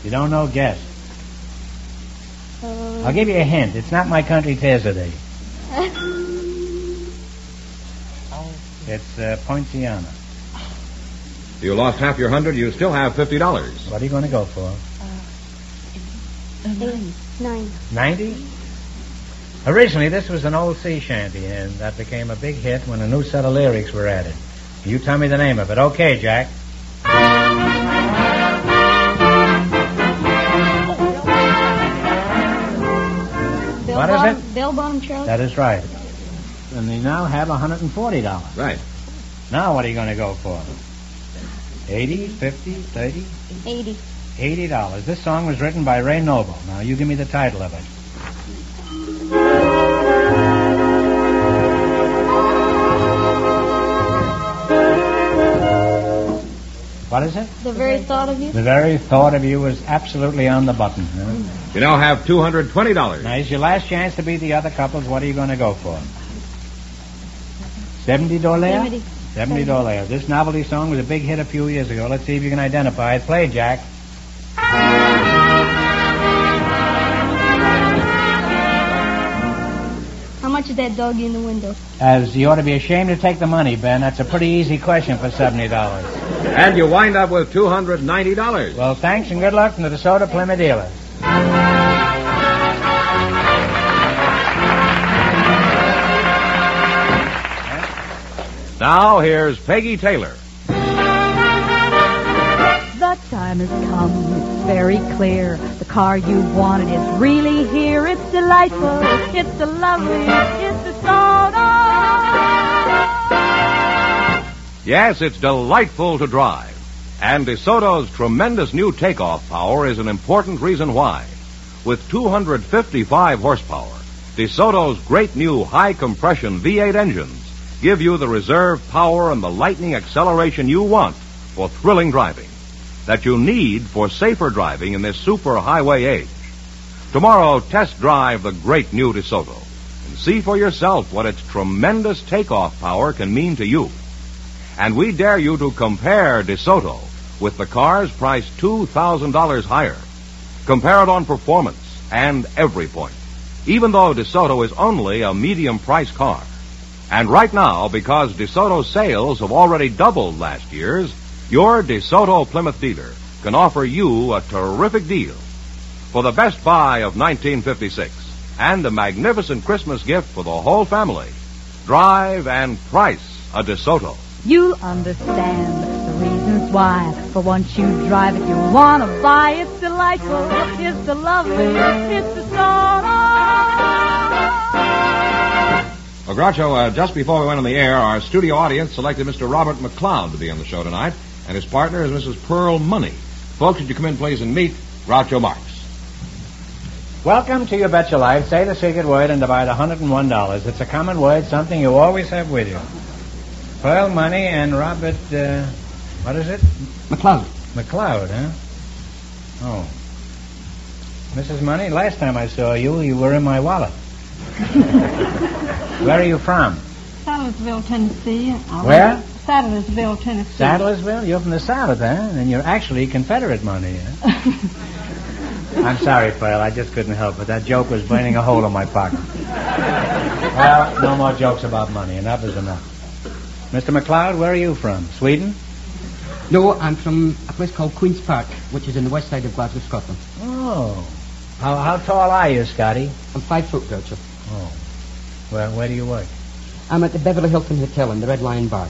You don't know, guess. I'll give you a hint. It's not My Country 'Tis a Day. It's Poinciana. You lost half your $100. You still have $50. What are you going to go for? 90? Originally, this was an old sea shanty, and that became a big hit when a new set of lyrics were added. You tell me the name of it. Okay, Jack. What is it? Bell Bottom Charlie? That is right. And they now have $140. Right. Now what are you going to go for? 80, 50, 30? 80. $80. This song was written by Ray Noble. Now you give me the title of it. What is it? The Very Thought of You? The Very Thought of You was absolutely on the button. Huh? You now have $220. Now, it's your last chance to beat the other couples. What are you going to go for? $70? $70. This novelty song was a big hit a few years ago. Let's see if you can identify it. Play, Jack. How much is that doggy in the window? As you ought to be ashamed to take the money, Ben. That's a pretty easy question for $70. And you wind up with $290. Well, thanks and good luck from the DeSoto Plymouth dealers. Now, here's Peggy Taylor. The time has come, it's very clear. The car you wanted is really here. It's delightful, it's a lovely, it's DeSoto. Yes, it's delightful to drive. And DeSoto's tremendous new takeoff power is an important reason why. With 255 horsepower, DeSoto's great new high-compression V8 engines give you the reserve power and the lightning acceleration you want for thrilling driving, that you need for safer driving in this super highway age. Tomorrow, test drive the great new DeSoto and see for yourself what its tremendous takeoff power can mean to you. And we dare you to compare DeSoto with the cars priced $2,000 higher. Compare it on performance and every point, even though DeSoto is only a medium-price car. And right now, because DeSoto sales have already doubled last year's, your DeSoto Plymouth dealer can offer you a terrific deal. For the best buy of 1956 and a magnificent Christmas gift for the whole family, drive and price a DeSoto. You'll understand the reasons why. For once you drive it, you want to buy. It's delightful, it's the lovely, it's DeSoto. Well, Groucho, just before we went on the air, our studio audience selected Mr. Robert McLeod to be on the show tonight, and his partner is Mrs. Pearl Money. Folks, would you come in, please, and meet Groucho Marx. Welcome to You Bet Your Life. Say the secret word and divide $101. It's a common word, something you always have with you. Pearl Money and Robert, what is it? McLeod. McLeod, huh? Oh. Mrs. Money, last time I saw you, you were in my wallet. Where are you from? Sadlersville, Tennessee. Where? Sadlersville, Tennessee. Sadlersville? You're from the South, huh? And you're actually Confederate money, huh? I'm sorry, Pearl. I just couldn't help it. That joke was burning a hole in my pocket. Well, no more jokes about money. Enough is enough. Mr. McLeod, where are you from? Sweden? No, I'm from a place called Queen's Park, which is in the west side of Glasgow, Scotland. Oh. How tall are you, Scotty? I'm 5 foot, Groucho. Oh. Well, where do you work? I'm at the Beverly Hilton Hotel in the Red Lion Bar.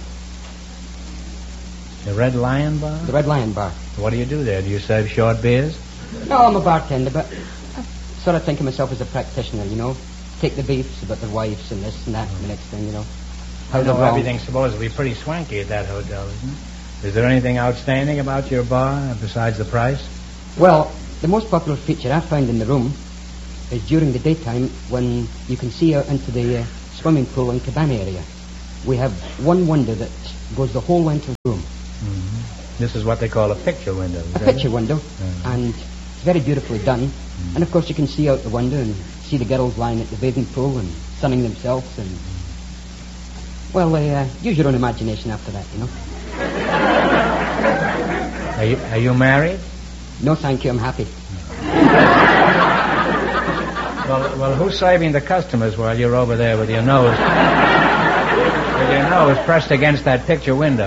The Red Lion Bar? The Red Lion Bar. What do you do there? Do you serve short beers? No, I'm a bartender, but I sort of think of myself as a practitioner, you know. Take the beefs about their wives and this and that and the next thing, you know. I know everything's supposed to be pretty swanky at that hotel, isn't it? Is there anything outstanding about your bar besides the price? Well, the most popular feature I find in the room is during the daytime when you can see out into the swimming pool and cabana area. We have one window that goes the whole length of the room. Mm-hmm. This is what they call a picture window. A picture window, and it's very beautifully done. Mm-hmm. And of course you can see out the window and see the girls lying at the bathing pool and sunning themselves and... Well, use your own imagination after that, you know. Are you married? No, thank you. I'm happy. Well, who's saving the customers while you're over there with your nose pressed against that picture window?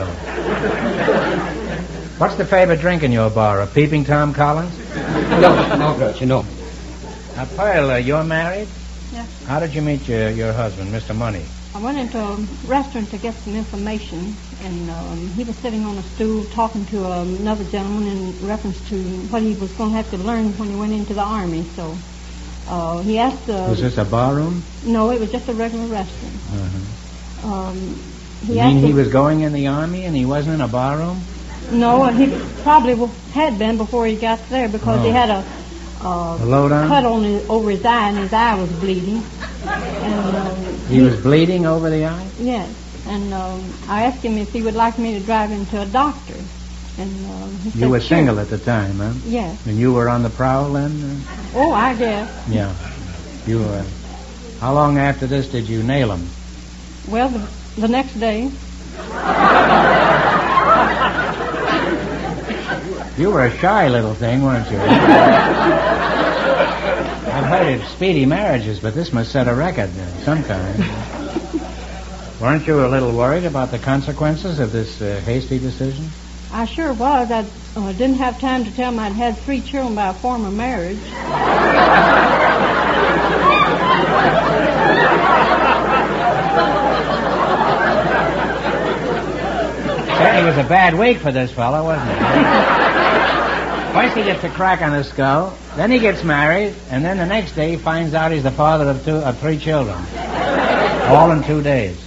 What's the favorite drink in your bar? A Peeping Tom Collins? No, Groucho, no. Now, Pearl, you're married? Yes. How did you meet your husband, Mr. Money? I went into a restaurant to get some information, and he was sitting on a stool talking to another gentleman in reference to what he was going to have to learn when he went into the Army. So he asked... Was this a bar room? No, it was just a regular restaurant. Uh-huh. He You mean he was going in the Army and he wasn't in a bar room? No, he probably had been before he got there because he had a load on? cut over his eye, and his eye was bleeding. And, He was bleeding over the eye? yes, and I asked him if he would like me to drive him to a doctor. And he said, You were sure. single at the time, huh? Yes. And you were on the prowl then? Oh, I guess. Yeah. You were. How long after this did you nail him? Well, the next day. You were a shy little thing, weren't you? I've heard of speedy marriages, but this must set a record of some kind. Weren't you a little worried about the consequences of this hasty decision? I sure was. I didn't have time to tell him I'd had 3 children by a former marriage. Certainly was a bad week for this fellow, wasn't it? First he gets a crack on his skull, then he gets married, and then the next day he finds out he's the father of 3 children. All in 2 days.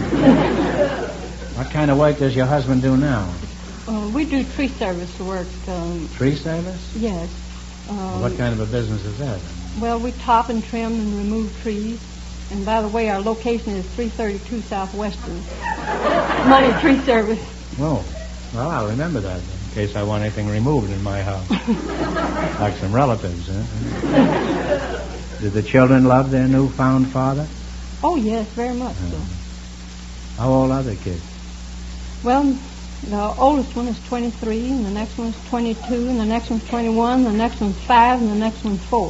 What kind of work does your husband do now? We do tree service work. Tree service? Yes. What kind of a business is that? Well, we top and trim and remove trees. And by the way, our location is 332 Southwestern. Money Tree Service. Oh, well, I'll remember that in case I want anything removed in my house. Like some relatives, huh? Did the children love their newfound father? Oh, yes, very much so. How old are the kids? Well, the oldest one is 23, and the next one's 22, and the next one's 21, the next one's 5, and the next one's 4.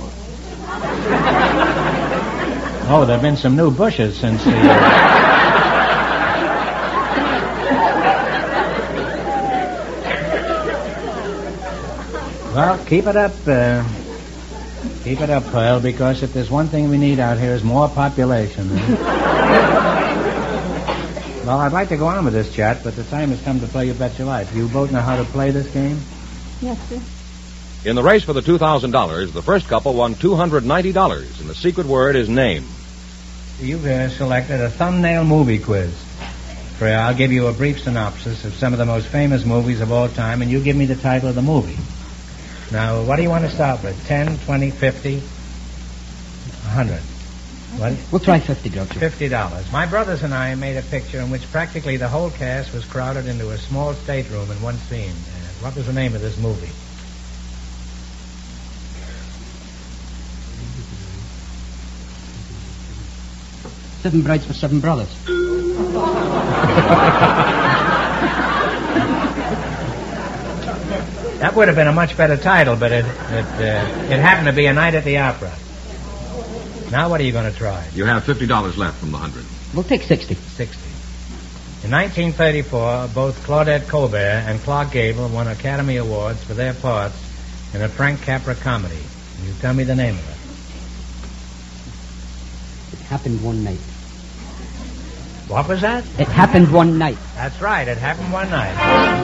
Oh, there have been some new bushes since the... Well, keep it up, Pearl, because if there's one thing we need out here is more population. Well, I'd like to go on with this chat, but the time has come to play You Bet Your Life. You both know how to play this game? Yes, sir. In the race for the $2,000, the first couple won $290, and the secret word is name. You've selected a thumbnail movie quiz. Freya, I'll give you a brief synopsis of some of the most famous movies of all time, and you give me the title of the movie. Now, what do you want to start with? 10, 20, 50, 100? What? We'll try 50, Groucho. $50. My brothers and I made a picture in which practically the whole cast was crowded into a small stateroom in one scene. What was the name of this movie? Seven Brides for Seven Brothers. That would have been a much better title, but it happened to be A Night at the Opera. Now what are you going to try? You have $50 left from the 100. We'll take 60. 60. In 1934, both Claudette Colbert and Clark Gable won Academy Awards for their parts in a Frank Capra comedy. Can you tell me the name of it? It happened one night. What was that? It happened one night. That's right. It happened one night.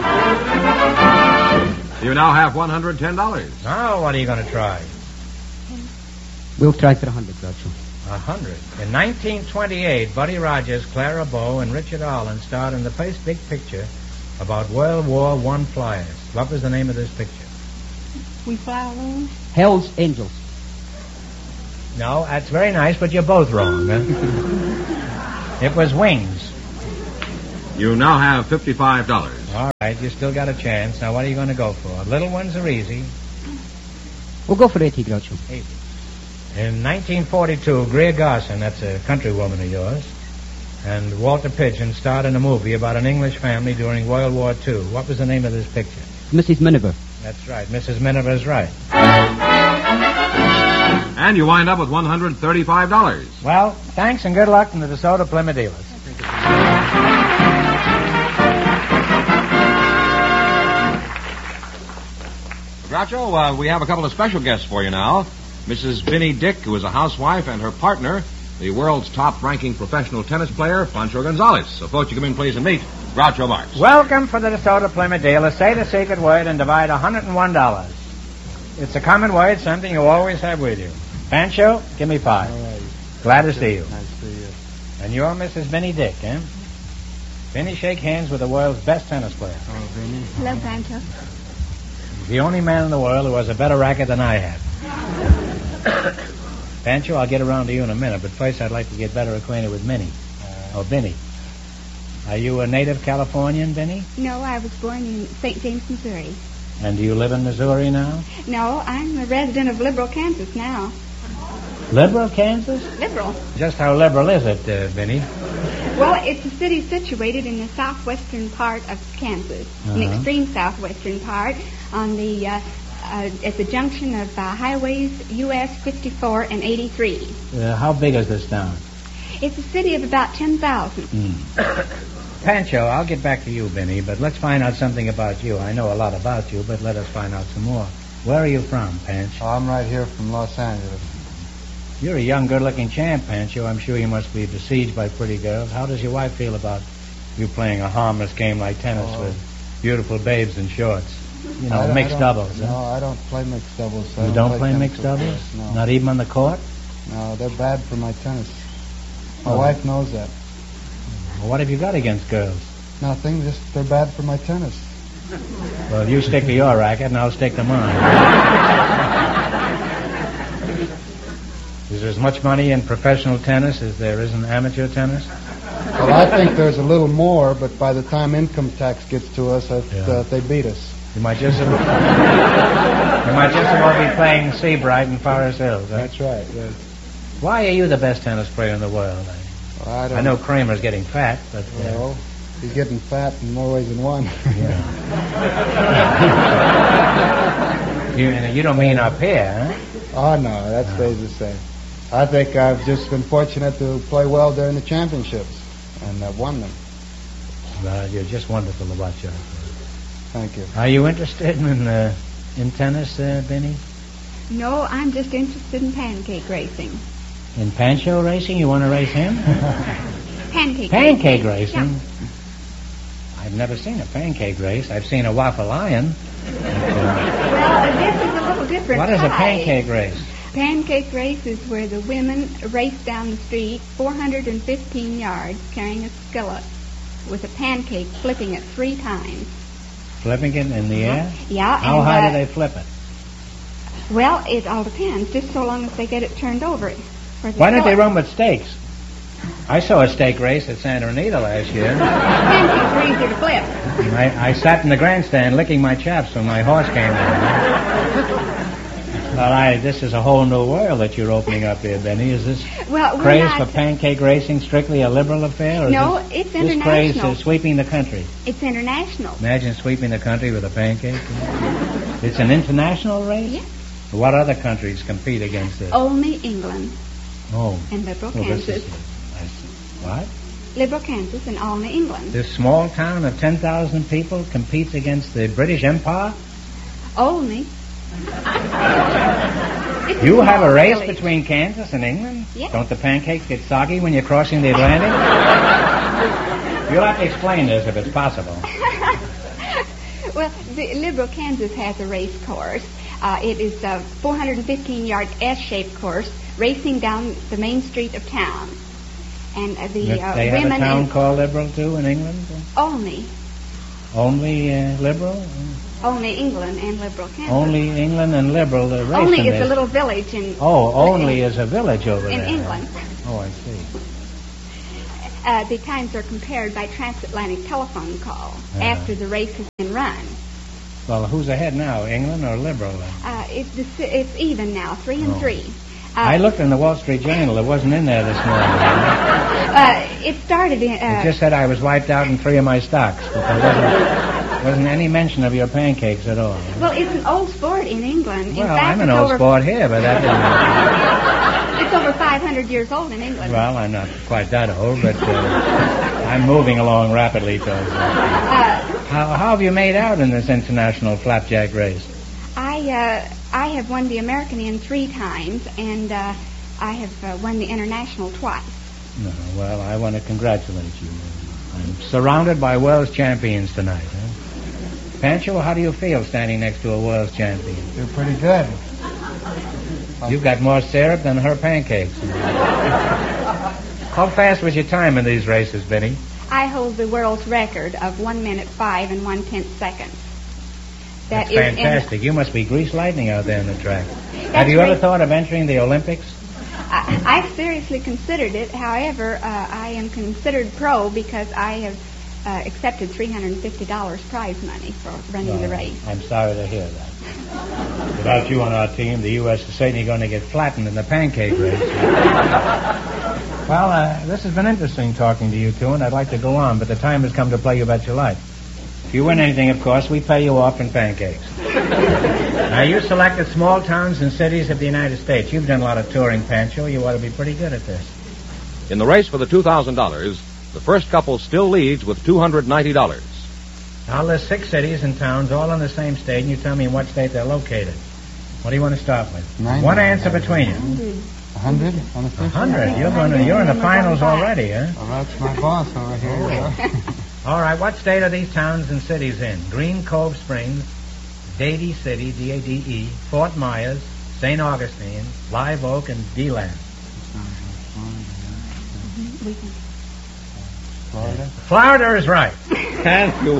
You now have $110. Now what are you going to try? We'll try for 100, Groucho. 100. In 1928, Buddy Rogers, Clara Bow, and Richard Arlen starred in the first big picture about World War I flyers. What was the name of this picture? We fly alone? Hell's Angels. No, that's very nice, but you're both wrong. Huh? It was Wings. You now have $55. All right, you still got a chance. Now, what are you going to go for? Little ones are easy. We'll go for 80, Groucho. 80. In 1942, Greer Garson, that's a countrywoman of yours, and Walter Pidgeon starred in a movie about an English family during World War II. What was the name of this picture? Mrs. Miniver. That's right. Mrs. Miniver's right. And you wind up with $135. Well, thanks and good luck from the DeSoto Plymouth dealers. Groucho, we have a couple of special guests for you now. Mrs. Vinnie Dick, who is a housewife, and her partner, the world's top-ranking professional tennis player, Pancho Gonzalez. So, folks, you come in, please, and meet Groucho Marx. Welcome for the DeSoto Plymouth dealers. Say the secret word and divide $101. It's a common word, something you always have with you. Pancho, give me 5. All right. Glad to see you. Nice to see you. And you're Mrs. Vinnie Dick, eh? Vinnie, shake hands with the world's best tennis player. Oh, Vinny. Hello, Pancho. The only man in the world who has a better racket than I have. Pancho, I'll get around to you in a minute, but first I'd like to get better acquainted with Minnie. Or Vinnie. Are you a native Californian, Vinnie? No, I was born in St. James, Missouri. And do you live in Missouri now? No, I'm a resident of Liberal, Kansas now. Liberal, Kansas? Liberal. Just how liberal is it, Vinnie? Well, it's a city situated in the southwestern part of Kansas, an extreme southwestern part, on the at the junction of highways US 54 and 83. How big is this town? It's a city of about 10,000. Pancho, I'll get back to you, Vinnie, but let's find out something about you. I know a lot about you, but let us find out some more. Where are you from, Pancho? Oh, I'm right here from Los Angeles. You're a young, good-looking champ, Pancho. I'm sure you must be besieged by pretty girls. How does your wife feel about you playing a harmless game like tennis with beautiful babes in shorts? You know, mixed doubles, huh? No, I don't play mixed doubles. You don't play mixed doubles? No. Not even on the court? No, they're bad for my tennis. My wife knows that. Well, what have you got against girls? Nothing, just they're bad for my tennis. Well, you stick to your racket, and I'll stick to mine. Is there as much money in professional tennis as there is in amateur tennis? Well, I think there's a little more, but by the time income tax gets to us, they beat us. You might just as well be playing Seabright in Forest Hills. Huh? That's right, yes. Why are you the best tennis player in the world? Well, I know Kramer's getting fat, but... Well, he's getting fat in more ways than one. You don't mean up here, huh? Oh, no, that stays the same. I think I've just been fortunate to play well during the championships, and I've won them. Well, you're just wonderful about your... Thank you. Are you interested in tennis, Benny? No, I'm just interested in pancake racing. In Pancho racing? You want to race him? Pancake racing? Yeah. I've never seen a pancake race. I've seen a waffle iron. Well, this is a little different. What is a pancake race? Pancake race is where the women race down the street 415 yards carrying a skillet with a pancake, flipping it 3 times. Flipping it in the air? Yeah. How high do they flip it? Well, it all depends, just so long as they get it turned over. Why don't they run with stakes? I saw a stake race at Santa Anita last year. Pancakes are easier to flip. I sat in the grandstand licking my chops when my horse came in. Well, this is a whole new world that you're opening up here, Benny. Is this craze for pancake racing strictly a liberal affair? Or no, it's international. This craze is sweeping the country. It's international. Imagine sweeping the country with a pancake. It's an international race? Yes. What other countries compete against this? Only England. Oh. And Liberal, Kansas. What? Liberal, Kansas, and Olney, England. This small town of 10,000 people competes against the British Empire? Olney. You have a race between Kansas and England? Yes. Don't the pancakes get soggy when you're crossing the Atlantic? You'll have to explain this if it's possible. Well, the Liberal, Kansas has a race course. It is a 415-yard S-shaped course racing down the main street of town. And they have a town called Liberal, too, in England? Olney. Only Liberal? Only England and Liberal, Kansas. Only England and Liberal racing. Olney is a little village in... Olney is a village over there. In England. Oh, I see. The times are compared by transatlantic telephone call after the race has been run. Well, who's ahead now, England or Liberal? It's even now, 3-3. I looked in the Wall Street Journal. It wasn't in there this morning. It started in... it just said I was wiped out in 3 of my stocks. But Wasn't any mention of your pancakes at all. Well, it's an old sport in England. In Well, fact, I'm an it's old over, sport here, but that doesn't... It's over 500 years old in England. Well, I'm not quite that old, but I'm moving along rapidly towards that. How have you made out in this international flapjack race? I have won the American in 3 times, and I have won the international twice. No, well, I want to congratulate you. I'm surrounded by world's champions tonight. Huh? Pancho, how do you feel standing next to a world's champion? You're pretty good. You've got more syrup than her pancakes. How fast was your time in these races, Benny? I hold the world's record of 1 minute 5 and 1/10 seconds. That's fantastic. You must be grease lightning out there in the track. Have you great. ever thought of entering the Olympics? I've seriously considered it. However, I am considered pro because I have accepted $350 prize money for running the race. I'm sorry to hear that. Without you on our team, the U.S. is certainly going to get flattened in the pancake race. Well, this has been interesting talking to you two, and I'd like to go on, but the time has come to play You Bet Your Life. If you win anything, of course, we pay you off in pancakes. Now, you selected small towns and cities of the United States. You've done a lot of touring, Pancho. You ought to be pretty good at this. In the race for the $2,000, the first couple still leads with $290. Now, there's 6 cities and towns all in the same state, and you tell me in what state they're located. What do you want to start with? 90. One answer between you. 100 on the first 100. You're in the finals already, huh? Well, that's my boss over here. All right, what state are these towns and cities in? Green Cove Springs, Dade City, D-A-D-E, Fort Myers, St. Augustine, Live Oak, and D-Land. Florida? Florida is right. Thank you.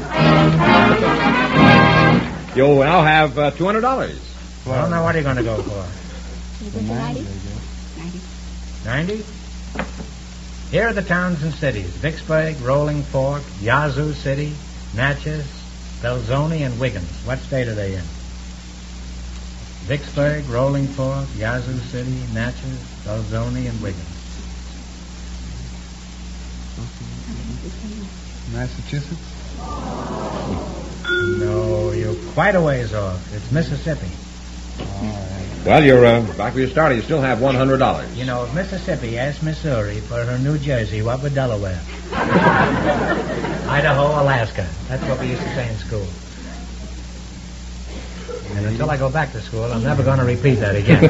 You now have $200. Well, now what are you going to go for? 90? 90? Here are the towns and cities. Vicksburg, Rolling Fork, Yazoo City, Natchez, Belzoni, and Wiggins. What state are they in? Vicksburg, Rolling Fork, Yazoo City, Natchez, Belzoni, and Wiggins. Massachusetts? No, you're quite a ways off. It's Mississippi. Well, you're back where you started. You still have $100. You know, if Mississippi asked Missouri for her New Jersey, what would Delaware? Idaho, Alaska. That's what we used to say in school. And until I go back to school, I'm never going to repeat that again.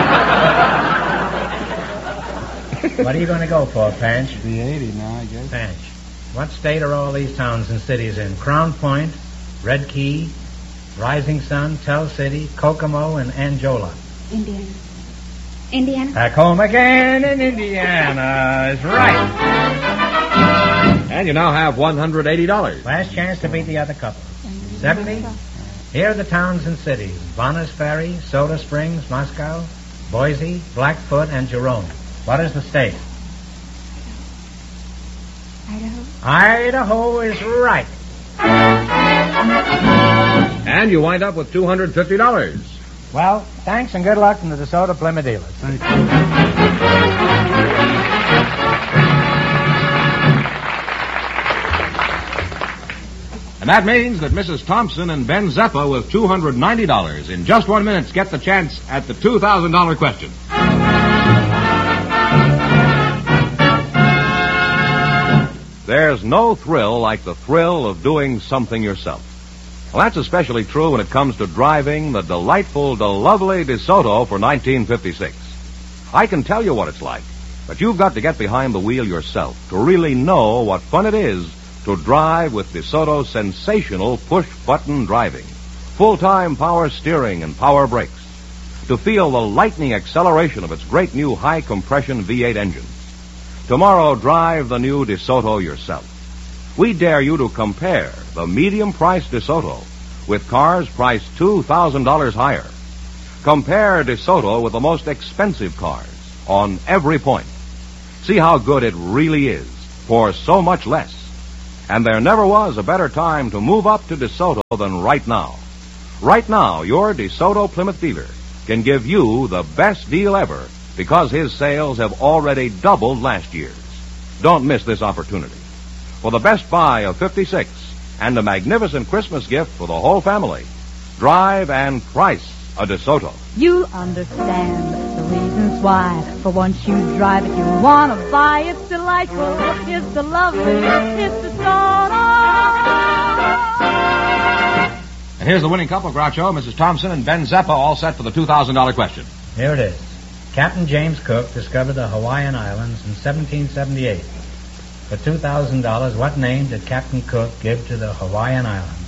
What are you going to go for, Panch? The 80 now, I guess. Panch. What state are all these towns and cities in? Crown Point, Red Key, Rising Sun, Tell City, Kokomo, and Angola. Indiana. Back home again in Indiana is right. And you now have $180. Last chance to beat the other couple. 70? Here are the towns and cities. Bonners Ferry, Soda Springs, Moscow, Boise, Blackfoot, and Jerome. What is the state? Idaho. Idaho is right. And you wind up with $250. Well, thanks and good luck from the DeSoto Plymouth dealers. Thank you. And that means that Mrs. Thompson and Ben Zeppa with $290. In just 1 minute, get the chance at the $2,000 question. There's no thrill like the thrill of doing something yourself. Well, that's especially true when it comes to driving the delightful, lovely DeSoto for 1956. I can tell you what it's like, but you've got to get behind the wheel yourself to really know what fun it is to drive with DeSoto's sensational push-button driving, full-time power steering and power brakes, to feel the lightning acceleration of its great new high-compression V8 engine. Tomorrow, drive the new DeSoto yourself. We dare you to compare the medium-priced DeSoto with cars priced $2,000 higher. Compare DeSoto with the most expensive cars on every point. See how good it really is for so much less. And there never was a better time to move up to DeSoto than right now. Right now, your DeSoto Plymouth dealer can give you the best deal ever because his sales have already doubled last year's. Don't miss this opportunity. For the best buy of 56, and a magnificent Christmas gift for the whole family. Drive and price a DeSoto. You'll understand the reasons why. For once you drive it, you'll want to buy. It's delightful, it's the lovely, it's DeSoto. And here's the winning couple, Groucho, Mrs. Thompson and Ben Zappa, all set for the $2,000 question. Here it is. Captain James Cook discovered the Hawaiian Islands in 1778. For $2,000, what name did Captain Cook give to the Hawaiian Islands?